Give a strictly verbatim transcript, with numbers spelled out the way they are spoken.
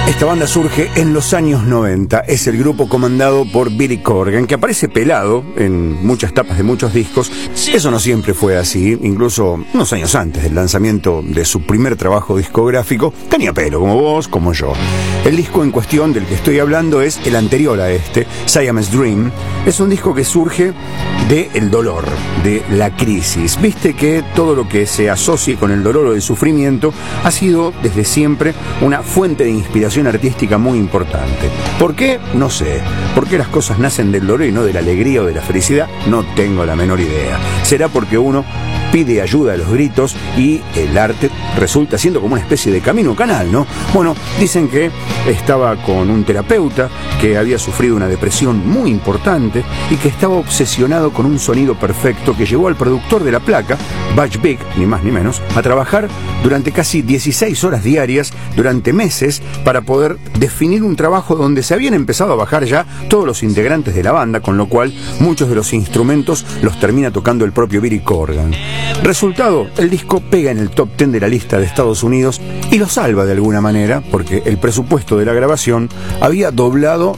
Esta banda surge en los años noventa. Es el grupo comandado por Billy Corgan, que aparece pelado en muchas tapas de muchos discos. Eso no siempre fue así. Incluso unos años antes del lanzamiento de su primer trabajo discográfico, tenía pelo, como vos, como yo. El disco en cuestión del que estoy hablando es el anterior a este, Siamese Dream. Es un disco que surge del dolor, de la crisis. Viste que todo lo que se asocie con el dolor o el sufrimiento ha sido desde siempre una fuente de inspiración artística muy importante. ¿Por qué? No sé. ¿Por qué las cosas nacen del dolor y no de la alegría o de la felicidad? No tengo la menor idea. ¿Será porque uno pide ayuda a los gritos y el arte resulta siendo como una especie de camino canal, ¿no? Bueno, dicen que estaba con un terapeuta que había sufrido una depresión muy importante y que estaba obsesionado con un sonido perfecto que llevó al productor de la placa, Butch Vig, ni más ni menos, a trabajar durante casi dieciséis horas diarias durante meses para poder definir un trabajo donde se habían empezado a bajar ya todos los integrantes de la banda, con lo cual muchos de los instrumentos los termina tocando el propio Billy Corgan. Resultado, el disco pega en el top diez de la lista de Estados Unidos y lo salva de alguna manera porque el presupuesto de la grabación había doblado